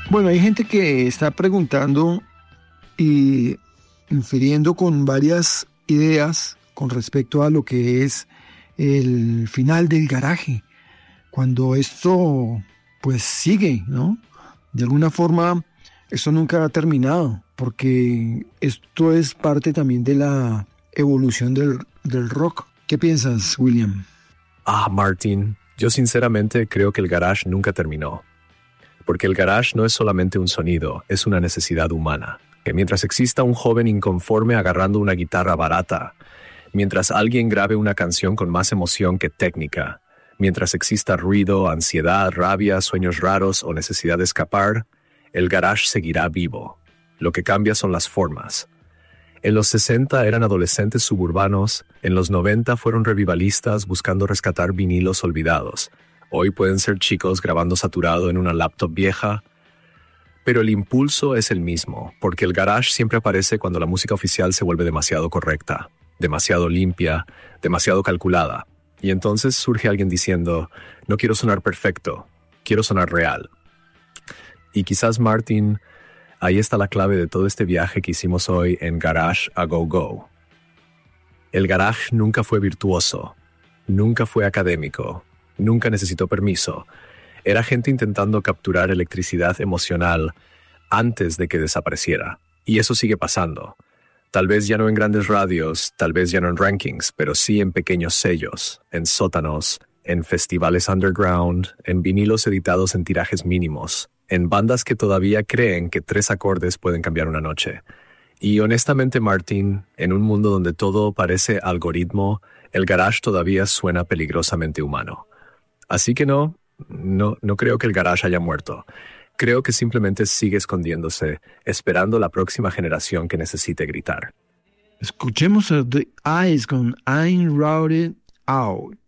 Bueno, hay gente que está preguntando y infiriendo con varias ideas con respecto a lo que es el final del garaje, cuando esto pues sigue, ¿no? De alguna forma, esto nunca ha terminado, porque esto es parte también de la evolución del rock. ¿Qué piensas, William? Martin, yo sinceramente creo que el garage nunca terminó. Porque el garage no es solamente un sonido, es una necesidad humana. Que mientras exista un joven inconforme agarrando una guitarra barata, mientras alguien grabe una canción con más emoción que técnica, mientras exista ruido, ansiedad, rabia, sueños raros o necesidad de escapar, el garage seguirá vivo. Lo que cambia son las formas. En los 60 eran adolescentes suburbanos, en los 90 fueron revivalistas buscando rescatar vinilos olvidados. Hoy pueden ser chicos grabando saturado en una laptop vieja, pero el impulso es el mismo, porque el garage siempre aparece cuando la música oficial se vuelve demasiado correcta, demasiado limpia, demasiado calculada. Y entonces surge alguien diciendo, no quiero sonar perfecto, quiero sonar real. Y quizás, Martin, ahí está la clave de todo este viaje que hicimos hoy en Garage a Go Go. El garage nunca fue virtuoso, nunca fue académico, nunca necesitó permiso. Era gente intentando capturar electricidad emocional antes de que desapareciera. Y eso sigue pasando. Tal vez ya no en grandes radios, tal vez ya no en rankings, pero sí en pequeños sellos, en sótanos, en festivales underground, en vinilos editados en tirajes mínimos, en bandas que todavía creen que 3 acordes pueden cambiar una noche. Y honestamente, Martin, en un mundo donde todo parece algoritmo, el garage todavía suena peligrosamente humano. Así que no creo que el garage haya muerto. Creo que simplemente sigue escondiéndose, esperando la próxima generación que necesite gritar. Escuchemos a The Eyes con I'm Routed Out.